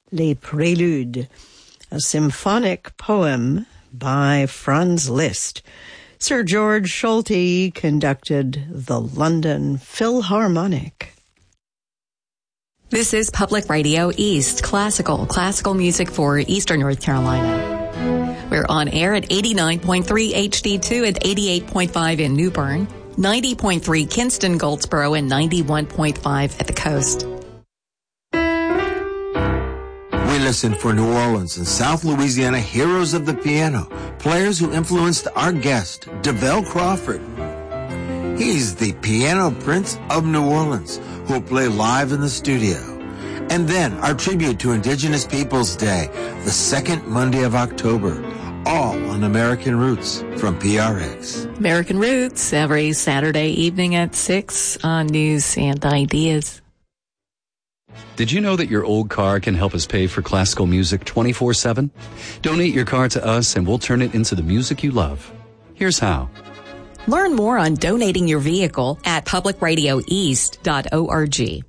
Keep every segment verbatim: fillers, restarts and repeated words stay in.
Les Préludes, a symphonic poem by Franz Liszt. Sir George Solti conducted the London Philharmonic. This is Public Radio East, classical, classical music for Eastern North Carolina. We're on air at eighty-nine point three H D two and eighty-eight point five in New Bern, ninety point three Kinston, Goldsboro, and ninety-one point five at the coast. We listen for New Orleans and South Louisiana heroes of the piano, players who influenced our guest, DeVell Crawford. He's the piano prince of New Orleans, who will play live in the studio. And then our tribute to Indigenous Peoples Day, the second Monday of October, all on American Roots from P R X. American Roots, every Saturday evening at six on News and Ideas. Did you know that your old car can help us pay for classical music twenty-four seven? Donate your car to us and we'll turn it into the music you love. Here's how. Learn more on donating your vehicle at public radio east dot org.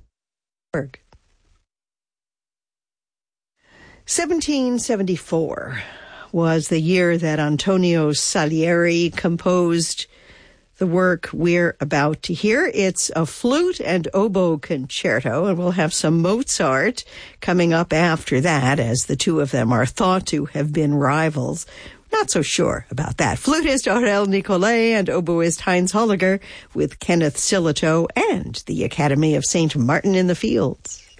seventeen seventy-four was the year that Antonio Salieri composed the work we're about to hear. It's a flute and oboe concerto, and we'll have some Mozart coming up after that, as the two of them are thought to have been rivals. Not so sure about that. Flutist Aurel Nicolai and oboist Heinz Holliger with Kenneth Sillitoe and the Academy of Saint Martin in the Fields.